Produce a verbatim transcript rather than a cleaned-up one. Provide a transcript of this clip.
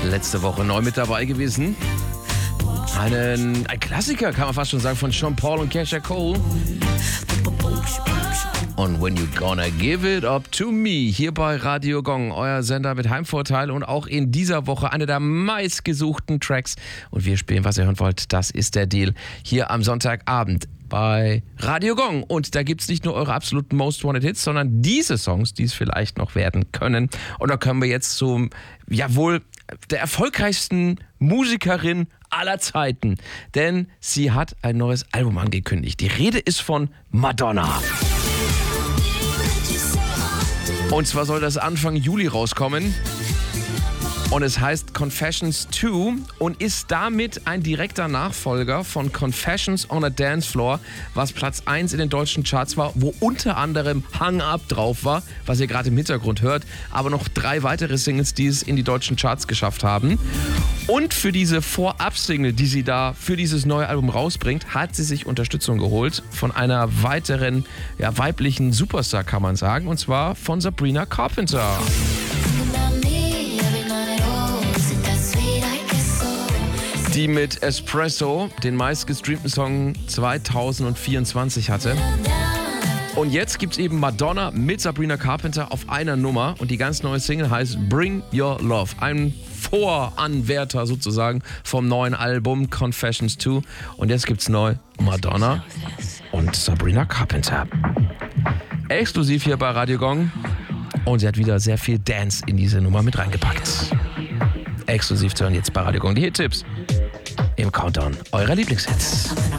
letzte Woche neu mit dabei gewesen. Einen, ein Klassiker, kann man fast schon sagen, von Sean Paul und Kesha Cole. Und When You Gonna Give It Up To Me, hier bei Radio Gong, euer Sender mit Heimvorteil und auch in dieser Woche einer der meistgesuchten Tracks. Und wir spielen, was ihr hören wollt, das ist der Deal, hier am Sonntagabend bei Radio Gong. Und da gibt es nicht nur eure absoluten Most Wanted Hits, sondern diese Songs, die es vielleicht noch werden können. Und da können wir jetzt zum, ja wohl, der erfolgreichsten Musikerin aller Zeiten. Denn sie hat ein neues Album angekündigt. Die Rede ist von Madonna. Und zwar soll das Anfang Juli rauskommen. Und es heißt Confessions zwei und ist damit ein direkter Nachfolger von Confessions on a Dance Floor, was Platz eins in den deutschen Charts war, wo unter anderem Hang Up drauf war, was ihr gerade im Hintergrund hört, aber noch drei weitere Singles, die es in die deutschen Charts geschafft haben. Und für diese Vorab-Single, die sie da für dieses neue Album rausbringt, hat sie sich Unterstützung geholt von einer weiteren, ja, weiblichen Superstar, kann man sagen, und zwar von Sabrina Carpenter. Die mit Espresso den meistgestreamten Song zweitausendvierundzwanzig hatte. Und jetzt gibt's eben Madonna mit Sabrina Carpenter auf einer Nummer und die ganz neue Single heißt Bring Your Love. Ein Voranwärter sozusagen vom neuen Album Confessions zwei. Und jetzt gibt's neu Madonna und Sabrina Carpenter. Exklusiv hier bei Radio Gong. Und sie hat wieder sehr viel Dance in diese Nummer mit reingepackt. Exklusiv zu hören jetzt bei Radio Gong. Die Hit-Tipps im Countdown eurer Lieblingshits.